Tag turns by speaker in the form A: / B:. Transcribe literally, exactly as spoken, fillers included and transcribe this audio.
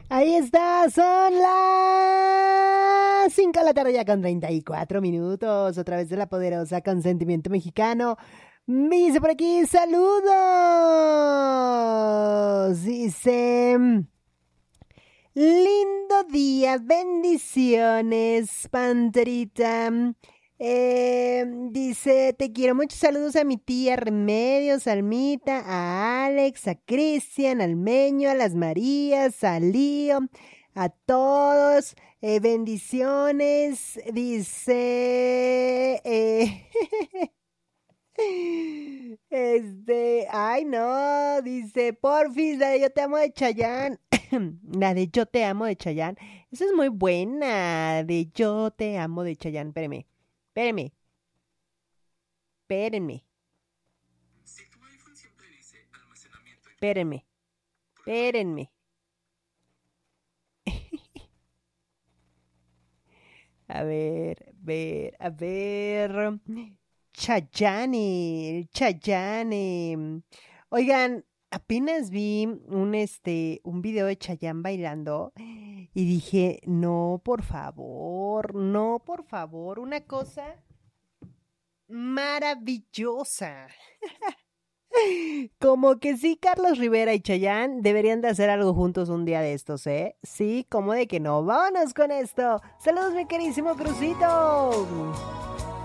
A: Ahí está, son las cinco de la tarde ya con treinta y cuatro minutos, a través de la poderosa Consentimiento Mexicano. Me dice por aquí, saludos. Dice, lindo día, bendiciones, Panterita. Eh, dice, te quiero mucho, saludos a mi tía Remedios, Almita, a Alex, a Cristian, al Meño, a las Marías, a Lío, a todos, eh, bendiciones, dice, eh, este, ay no, dice, porfis, la de Yo te amo de Chayanne, la de Yo te amo de Chayanne, esa es muy buena, de Yo te amo de Chayanne, espérame. Espérenme, espérenme, espérenme, espérenme. A ver, ver, a ver. Chayanne, el Chayanne. Oigan, apenas vi un este un video de Chayanne bailando y dije, no, por favor, no, por favor, una cosa maravillosa. Como que sí, Carlos Rivera y Chayanne deberían de hacer algo juntos un día de estos, ¿eh? Sí, como de que no. Vámonos con esto. Saludos, mi queridísimo Crucito.